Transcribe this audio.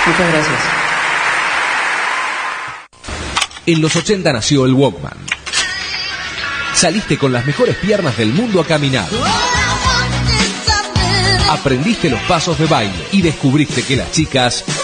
Muchas gracias. En los 80 nació el Walkman. Saliste con las mejores piernas del mundo a caminar. Aprendiste los pasos de baile y descubriste que las chicas